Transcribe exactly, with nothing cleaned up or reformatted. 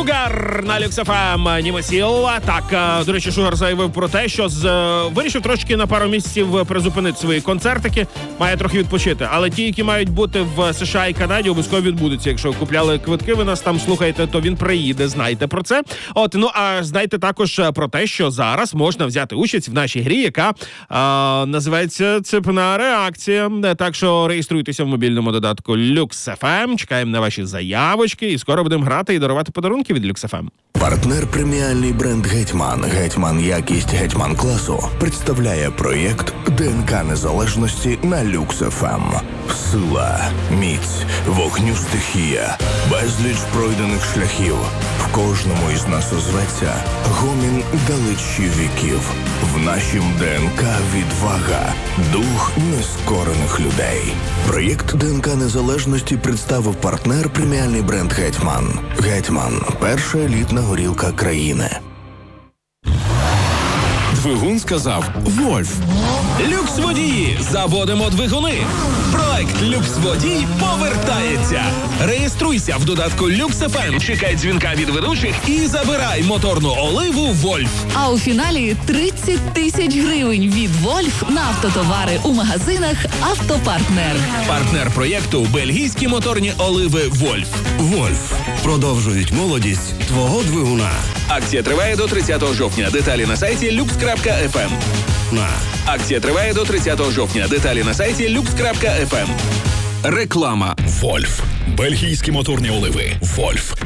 Шугар на Люкс еф ем. Німесіл. Так, до речі, Шугар заявив про те, що з, вирішив трошки на пару місяців призупинити свої концертики. Має трохи відпочити. Але ті, які мають бути в США і Канаді, обов'язково відбудуться. Якщо купляли квитки, ви нас там слухаєте, то він приїде. Знайте про це. От, ну, а знайте також про те, що зараз можна взяти участь в нашій грі, яка а, називається «Цепна реакція». Так що реєструйтеся в мобільному додатку Люкс еф ем. Чекаємо на ваші заявочки і скоро будемо грати і дарувати подарунки від Люкс еф ем. Партнер преміальний бренд «Гетьман». «Гетьман» якість «Гетьман» класу представляє проєкт ДНК незалежності на Люкс еф ем. Сила, міць, вогню стихія, безліч пройдених шляхів. В кожному із нас озветься гомін далечі віків. В нашім ДНК відвага, дух нескорених людей. Проєкт ДНК незалежності представив партнер преміальний бренд «Гетьман». «Гетьман» – перша елітна горілка країни. Двигун сказав «Вольф». Люкс водії. Заводимо двигуни. Проект Люкс водій повертається. Реєструйся в додатку Люкс еф ем. Чекай дзвінка від ведучих і забирай моторну оливу «Вольф». А у фіналі тридцять тисяч гривень від «Вольф» на автотовари у магазинах «Автопартнер». Партнер проєкту – бельгійські моторні оливи «Вольф». «Вольф». Продовжують молодість твого двигуна. Акція триває до тридцятого жовтня. Деталі на сайті люкс крапка еф ем. На. Акція триває до тридцятого жовтня. Деталі на сайті люкс крапка еф ем. Реклама. «Вольф». Бельгійські моторні оливи «Вольф».